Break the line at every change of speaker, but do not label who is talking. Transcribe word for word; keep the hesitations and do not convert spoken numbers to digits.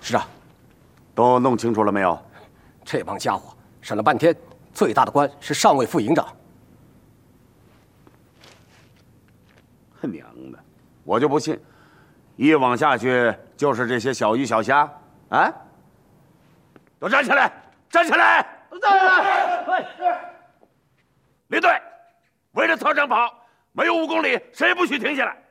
是啊，
都弄清楚了没有？
这帮家伙审了半天，最大的官是上尉副营长。
他娘的，我就不信，一网下去就是这些小鱼小虾啊！都站起来，站起来！站起来！列队，围着操场跑，没有五公里，谁也不许停下来。